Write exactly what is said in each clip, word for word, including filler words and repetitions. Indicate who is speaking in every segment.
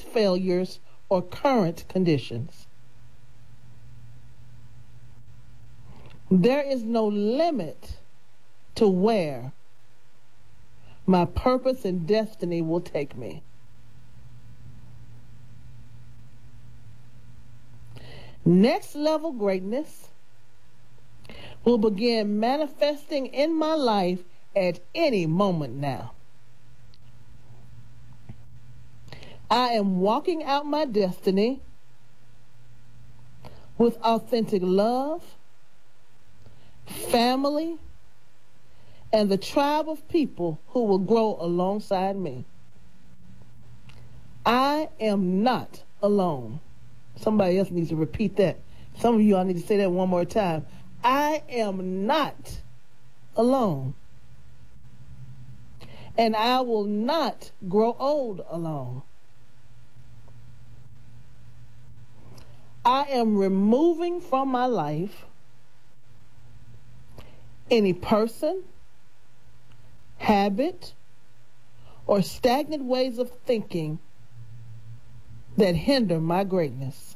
Speaker 1: failures, or current conditions. There is no limit to where my purpose and destiny will take me. Next level greatness will begin manifesting in my life at any moment now. I am walking out my destiny with authentic love, family, and the tribe of people who will grow alongside me. I am not alone. Somebody else needs to repeat that. Some of you all need to say that one more time. I am not alone. And I will not grow old alone. I am removing from my life any person, habit, or stagnant ways of thinking that hinder my greatness.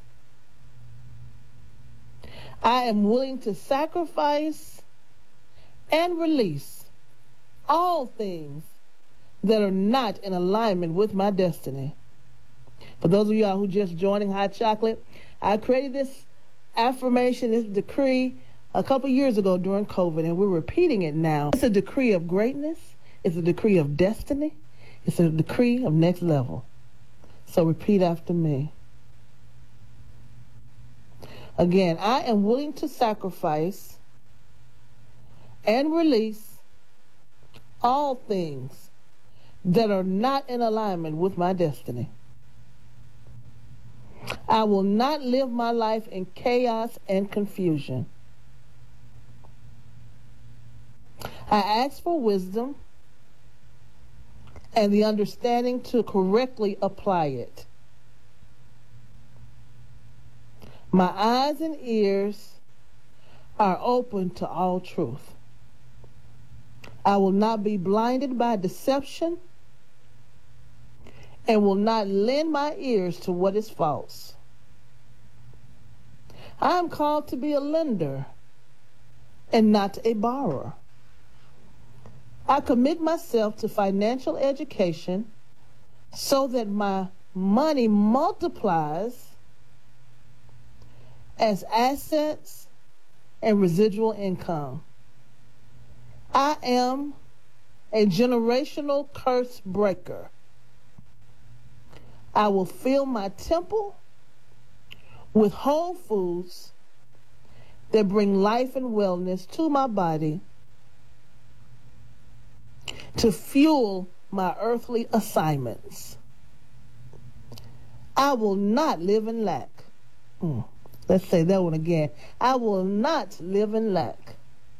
Speaker 1: I am willing to sacrifice and release all things that are not in alignment with my destiny. For those of y'all who just joining Hot Chocolate, I created this affirmation, this decree, a couple years ago during COVID, and we're repeating it now. It's a decree of greatness. It's a decree of destiny. It's a decree of next level. So repeat after me. Again, I am willing to sacrifice and release all things that are not in alignment with my destiny. I will not live my life in chaos and confusion. I ask for wisdom and the understanding to correctly apply it. My eyes and ears are open to all truth. I will not be blinded by deception and will not lend my ears to what is false. I am called to be a lender and not a borrower. I commit myself to financial education so that my money multiplies as assets and residual income. I am a generational curse breaker. I will fill my temple with whole foods that bring life and wellness to my body to fuel my earthly assignments. I will not live in lack. Mm. Let's say that one again. I will not live in lack.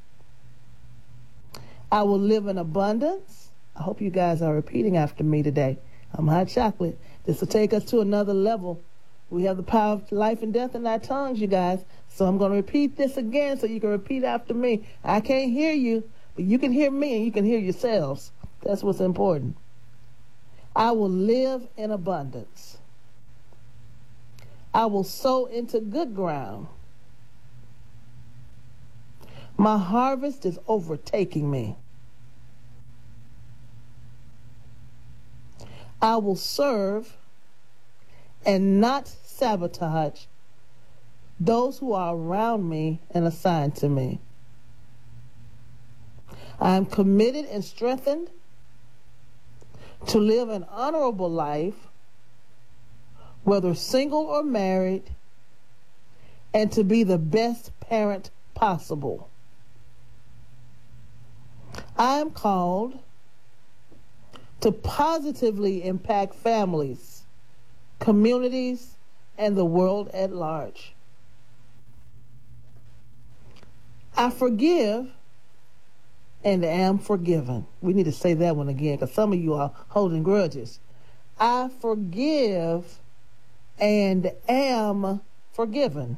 Speaker 1: I will live in abundance. I hope you guys are repeating after me today. I'm Hot Chocolate. This will take us to another level. We have the power of life and death in our tongues, you guys. So I'm going to repeat this again so you can repeat after me. I can't hear you, but you can hear me and you can hear yourselves. That's what's important. I will live in abundance. I will sow into good ground. My harvest is overtaking me. I will serve and not sabotage those who are around me and assigned to me. I am committed and strengthened to live an honorable life, whether single or married, and to be the best parent possible. I am called to positively impact families, communities, and the world at large. I forgive and am forgiven. We need to say that one again because some of you are holding grudges. I forgive and am forgiven.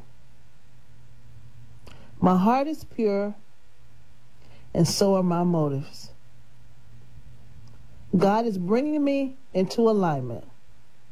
Speaker 1: My heart is pure, and so are my motives. God is bringing me into alignment